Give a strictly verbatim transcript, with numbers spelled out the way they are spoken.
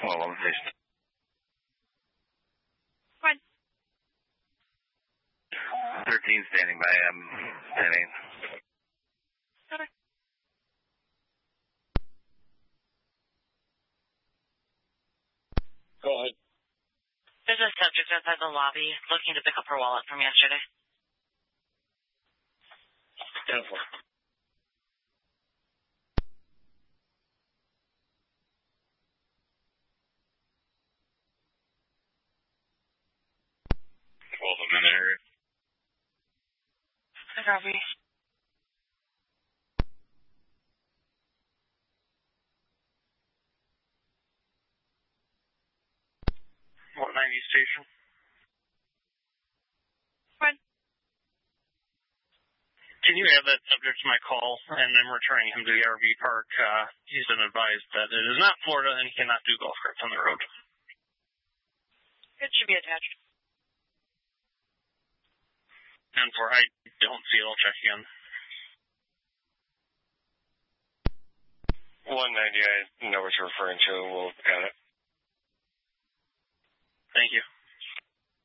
Well, I'm just... Fine. thirteen standing by. I'm standing. Okay. Go ahead. There's a subject outside the lobby looking to pick up her wallet from yesterday. ten four. twelve a minute area. Hi, Robbie. one ninety station. Fine. Can you add that subject to my call? And I'm returning him to the R V park. Uh, he's been advised that it is not Florida and he cannot do golf carts on the road. It should be attached. ten four. I don't see it. I'll check again. one ninety, I know what you're referring to. We'll got it. Thank you.